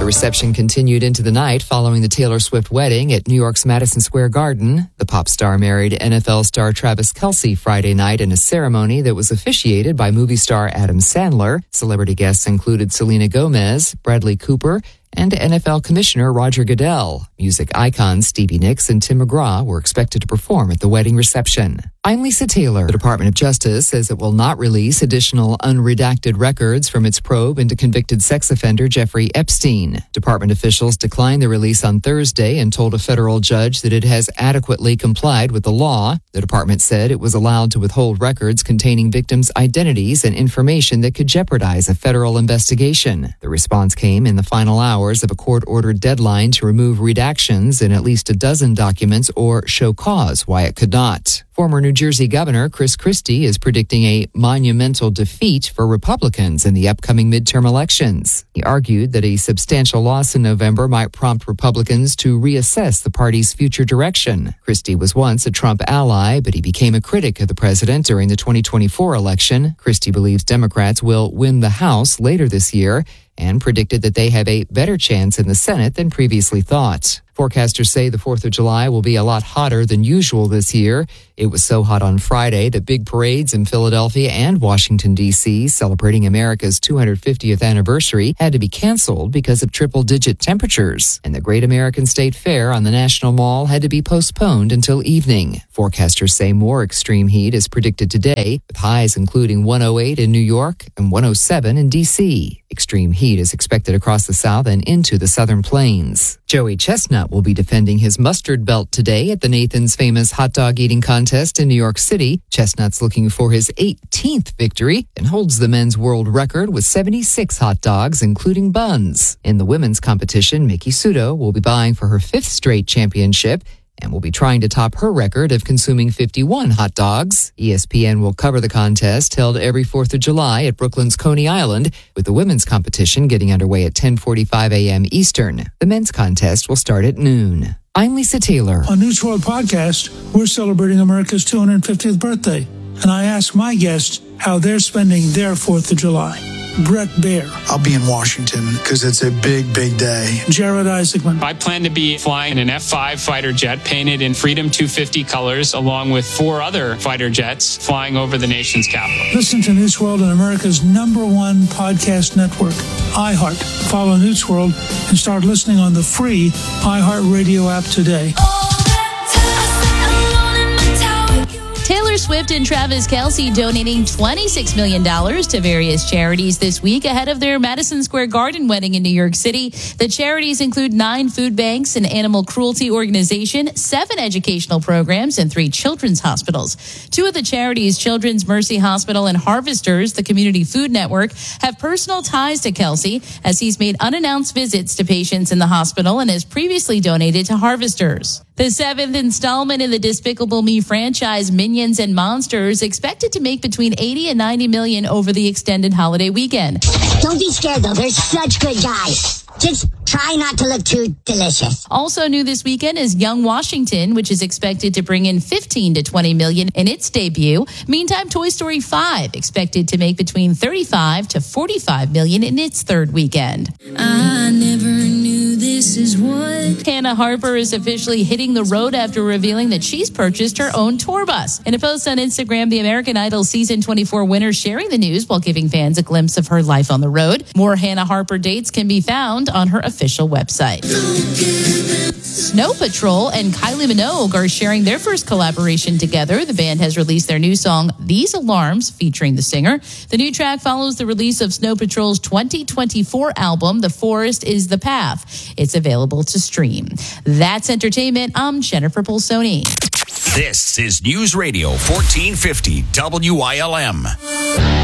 reception continued into the night following the Taylor Swift wedding at New York's Madison Square Garden. The pop star married NFL star Travis Kelce Friday night in a ceremony that was officiated by movie star Adam Sandler. Celebrity guests included Selena Gomez, Bradley Cooper, and NFL Commissioner Roger Goodell. Music icons Stevie Nicks and Tim McGraw were expected to perform at the wedding reception. I'm Lisa Taylor. The Department of Justice says it will not release additional unredacted records from its probe into convicted sex offender Jeffrey Epstein. Department officials declined the release on Thursday and told a federal judge that it has adequately complied with the law. The department said it was allowed to withhold records containing victims' identities and information that could jeopardize a federal investigation. The response came in the final hours of a court-ordered deadline to remove redactions in at least a dozen documents or show cause why it could not. Former New Jersey Governor Chris Christie is predicting a monumental defeat for Republicans in the upcoming midterm elections. He argued that a substantial loss in November might prompt Republicans to reassess the party's future direction. Christie was once a Trump ally, but he became a critic of the president during the 2024 election. Christie believes Democrats will win the House later this year and predicted that they have a better chance in the Senate than previously thought. Forecasters say the 4th of July will be a lot hotter than usual this year. It was so hot on Friday that big parades in Philadelphia and Washington, D.C., celebrating America's 250th anniversary, had to be canceled because of triple-digit temperatures. And the Great American State Fair on the National Mall had to be postponed until evening. Forecasters say more extreme heat is predicted today, with highs including 108 in New York and 107 in D.C. Extreme heat is expected across the South and into the Southern Plains. Joey Chestnut will be defending his mustard belt today at the Nathan's Famous Hot Dog Eating Contest in New York City. Chestnut's looking for his 18th victory and holds the men's world record with 76 hot dogs, including buns. In the women's competition, Miki Sudo will be vying for her 5th straight championship and will be trying to top her record of consuming 51 hot dogs. ESPN will cover the contest held every 4th of July at Brooklyn's Coney Island, with the women's competition getting underway at 10:45 a.m. Eastern. The men's contest will start at noon. I'm Lisa Taylor. On News World Podcast, we're celebrating America's 250th birthday, and I ask my guests how they're spending their 4th of July. Brett Baer. I'll be in Washington because it's a big, big day. Jared Isaacman. I plan to be flying an F-5 fighter jet painted in Freedom 250 colors, along with 4 other fighter jets flying over the nation's capital. Listen to News World on America's #1 podcast network, iHeart. Follow News World and start listening on the free iHeart Radio app today. Taylor Swift and Travis Kelce donating $26 million to various charities this week ahead of their Madison Square Garden wedding in New York City. The charities include 9 food banks, an animal cruelty organization, 7 educational programs, and 3 children's hospitals. 2 of the charities, Children's Mercy Hospital and Harvesters, the Community Food Network, have personal ties to Kelce, as he's made unannounced visits to patients in the hospital and has previously donated to Harvesters. The 7th installment in the Despicable Me franchise, Minions and Monsters, expected to make between $80 and $90 million over the extended holiday weekend. Don't be scared, though. They're such good guys. Just try not to look too delicious. Also new this weekend is Young Washington, which is expected to bring in $15 to $20 million in its debut. Meantime, Toy Story 5 expected to make between $35 to $45 million in its 3rd weekend. I never knew this is what. Hannah Harper is officially hitting the road after revealing that she's purchased her own tour bus. In a post on Instagram, the American Idol Season 24 winner sharing the news while giving fans a glimpse of her life on the road. More Hannah Harper dates can be found on her official website. Snow Patrol and Kylie Minogue are sharing their first collaboration together. The band has released their new song, These Alarms, featuring the singer. The new track follows the release of Snow Patrol's 2024 album, The Forest is the Path. It's available to stream. That's entertainment. I'm Jennifer Polsoni. This is News Radio 1450 WILM.